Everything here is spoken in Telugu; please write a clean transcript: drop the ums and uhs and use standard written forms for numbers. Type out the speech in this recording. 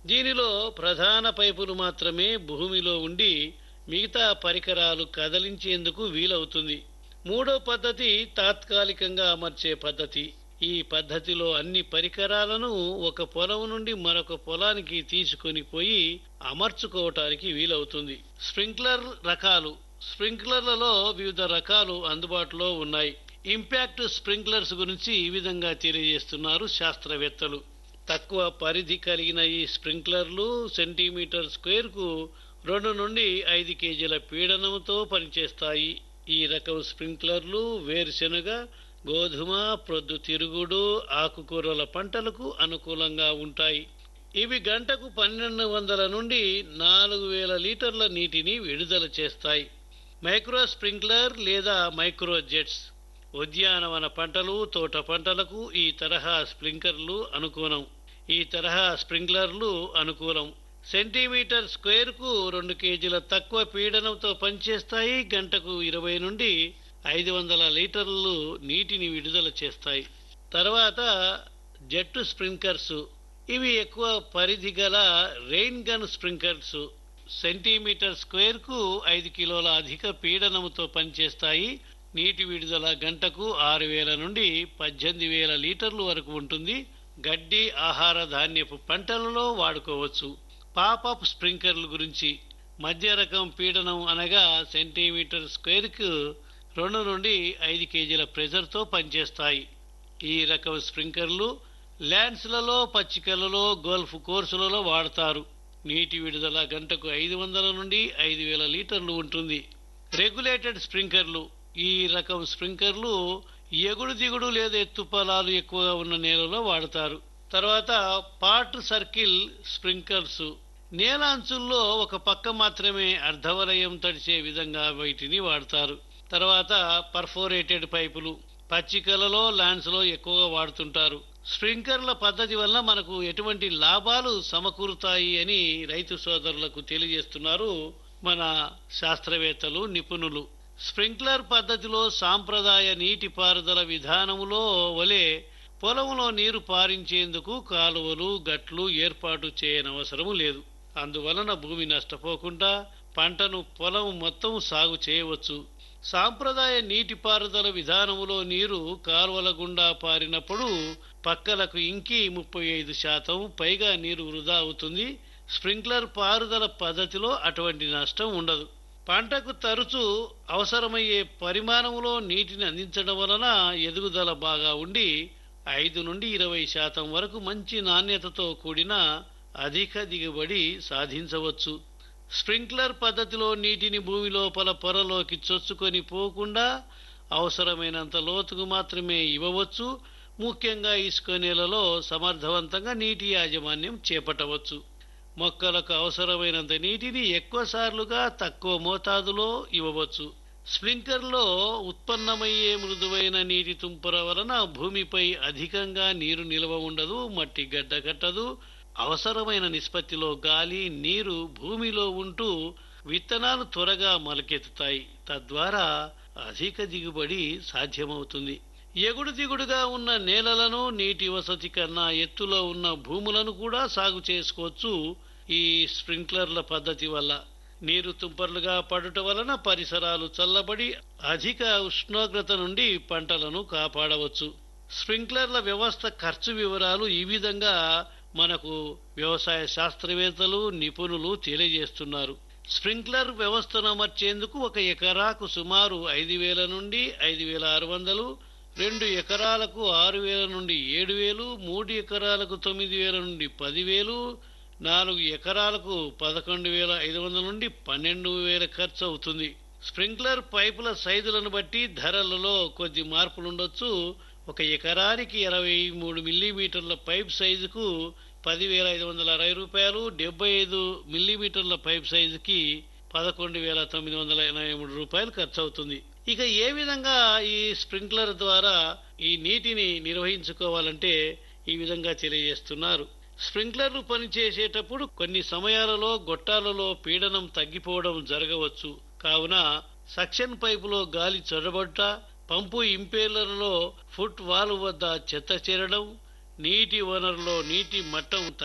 దీనిలో ప్రధాన పైపులు మాత్రమే భూమిలో ఉండి మిగతా పరికరాలు కదిలించేందుకు వీలవుతుంది. మూడో పద్ధతి తాత్కాలికంగా అమర్చే పద్ధతి. ఈ పద్ధతిలో అన్ని పరికరాలను ఒక పొలం నుండి మరొక పొలానికి తీసుకొని పోయి అమర్చుకోవటానికి వీలవుతుంది. స్ప్రింక్లర్ రకాలు. స్ప్రింక్లర్లలో వివిధ రకాలు అందుబాటులో ఉన్నాయి. ఇంపాక్ట్ స్ప్రింక్లర్స్ గురించి ఈ విధంగా తెలియజేస్తున్నారు శాస్త్రవేత్తలు. తక్కువ పరిధి కలిగిన ఈ స్ప్రింక్లర్లు సెంటీమీటర్ స్క్వేర్ కు 2 నుండి 5 కేజీల పీడనంతో పనిచేస్తాయి. ఈ రకం స్ప్రింక్లర్లు వేరుశెనగ, గోధుమ, ప్రొద్దుతిరుగుడు, ఆకుకూరల పంటలకు అనుకూలంగా ఉంటాయి. ఇవి గంటకు 1200 నుండి 4000 లీటర్ల నీటిని విడుదల చేస్తాయి. మైక్రో స్ప్రింక్లర్ లేదా మైక్రో జెట్స్. ఉద్యానవన పంటలు, తోట పంటలకు ఈ తరహా స్ప్రింక్లర్లు అనుకూలం. సెంటీమీటర్ స్క్వేర్ కు 2 కేజీల తక్కువ పీడనంతో పనిచేస్తాయి. గంటకు 20 నుండి 500 లీటర్లు నీటిని విడుదల చేస్తాయి. తర్వాత జెట్ స్ప్రింక్లర్స్. ఇవి ఎక్కువ పరిధి గల rain gun sprinklers. Centimetre square కు 5 కిలోల అధిక పీడనంతో పనిచేస్తాయి. నీటి విడుదల గంటకు 6000 నుండి 18000 లీటర్లు వరకు ఉంటుంది. గడ్డి, ఆహార ధాన్యపు పంటలలో వాడుకోవచ్చు. పాపప్ స్ప్రింక్లర్ల గురించి. మధ్య రకం పీడనం అనగా సెంటీమీటర్ స్క్వేర్ కు 2 నుండి 5 కేజీల ప్రెజర్తో పనిచేస్తాయి. ఈ రకం స్ప్రింక్లర్లు ల్యాండ్స్లలో, పచ్చికలలో, గోల్ఫ్ కోర్సులలో వాడతారు. నీటి విడుదల గంటకు 500 నుండి 5000 లీటర్లు ఉంటుంది. రెగ్యులేటెడ్ స్ప్రింక్లర్లు. ఈ రకం స్ప్రింక్లర్లు ఎగుడు దిగుడు లేదా ఎత్తు పొలాలు ఎక్కువగా ఉన్న నేలలో వాడతారు. తర్వాత పాట్ సర్కిల్ స్ప్రింక్లర్స్. నేల అంచుల్లో ఒక పక్క మాత్రమే అర్ధవలయం తడిచే విధంగా వీటిని వాడతారు. తర్వాత పర్ఫోరేటెడ్ పైపులు. పచ్చికలలో, ల్యాండ్స్ లో ఎక్కువగా వాడుతుంటారు. స్ప్రింక్లర్ల పద్ధతి వల్ల మనకు ఎటువంటి లాభాలు సమకూరుతాయి అని రైతు సోదరులకు తెలియజేస్తున్నారు మన శాస్త్రవేత్తలు, నిపుణులు. స్ప్రింక్లర్ పద్ధతిలో సాంప్రదాయ నీటిపారుదల విధానములో వలె పొలంలో నీరు పారించేందుకు కాలువలు, గట్లు ఏర్పాటు చేయనవసరం లేదు. అందువలన భూమి నష్టపోకుండా పంటను పొలం మొత్తం సాగు చేయవచ్చు. సాంప్రదాయ నీటిపారుదల విధానములో నీరు కాలువల గుండా పారినప్పుడు పక్కలకు ఇంకి 35% పైగా నీరు వృధా అవుతుంది. స్ప్రింక్లర్ పారుదల పద్ధతిలో అటువంటి నష్టం ఉండదు. పంటకు తరచూ అవసరమయ్యే పరిమాణంలో నీటిని అందించడం వలన ఎదుగుదల బాగా ఉండి 5 నుండి 20% వరకు మంచి నాణ్యతతో కూడిన అధిక దిగుబడి సాధించవచ్చు. స్ప్రింక్లర్ పద్ధతిలో నీటిని భూమి లోపల పొరలోకి చొచ్చుకొని పోకుండా అవసరమైనంత లోతుకు మాత్రమే ఇవ్వవచ్చు. ముఖ్యంగా ఇసుక నేలలో సమర్థవంతంగా నీటి యాజమాన్యం చేపట్టవచ్చు. మొక్కలకు అవసరమైనంత నీటిని ఎక్కువ సార్లుగా తక్కువ మోతాదులో ఇవ్వవచ్చు. స్ప్రింక్లర్లో ఉత్పన్నమయ్యే మృదువైన నీటి తుంపర వలన భూమిపై అధికంగా నీరు నిల్వ ఉండదు, మట్టి గడ్డ కట్టదు. అవసరమైన నిష్పత్తిలో గాలి, నీరు భూమిలో ఉంటూ విత్తనాలు త్వరగా మొలకెత్తుతాయి. తద్వారా అధిక దిగుబడి సాధ్యమవుతుంది. ఎగుడు దిగుడుగా ఉన్న నేలలను, నీటి వసతి కన్నా ఎత్తులో ఉన్న భూములను కూడా సాగు చేసుకోవచ్చు. ఈ స్ప్రింక్లర్ల పద్ధతి వల్ల నీరు తుంపర్లుగా పడుట వలన పరిసరాలు చల్లబడి అధిక ఉష్ణోగ్రత నుండి పంటలను కాపాడవచ్చు. స్ప్రింక్లర్ల వ్యవస్థ ఖర్చు వివరాలు ఈ విధంగా మనకు వ్యవసాయ శాస్త్రవేత్తలు, నిపుణులు తెలియజేస్తున్నారు. స్ప్రింక్లర్ వ్యవస్థను అమర్చేందుకు 1 ఎకరాకు సుమారు 5000 నుండి 5600, 2 ఎకరాలకు 6000 నుండి 7000, 3 ఎకరాలకు 9000 నుండి 10000, 4 ఎకరాలకు 11500 నుండి 12000 ఖర్చు అవుతుంది. స్ప్రింక్లర్ పైపుల సైజులను బట్టి ధరలలో కొద్ది మార్పులుండొచ్చు. 1 ఎకరానికి 23 మిల్లీమీటర్ల పైప్ సైజుకు 10,560 రూపాయలు, 75 మిల్లీమీటర్ల పైప్ సైజుకి 11,983 రూపాయలు ఖర్చు అవుతుంది. ఇక ఏ విధంగా ఈ స్ప్రింక్లర్ ద్వారా ఈ నీటిని నిర్వహించుకోవాలంటే ఈ విధంగా తెలియజేస్తున్నారు. స్ప్రింక్లర్లు పనిచేసేటప్పుడు కొన్ని సమయాలలో గొట్టాలలో పీడనం తగ్గిపోవడం జరగవచ్చు. కావున సక్షన్ పైపులో గాలి చొరబడ్డ, పంపు ఇంపేలర్లో ఫుట్ వాల్వ్ వద్ద చెత్త చేరడం, నీటి వనరులో నీటి మట్టం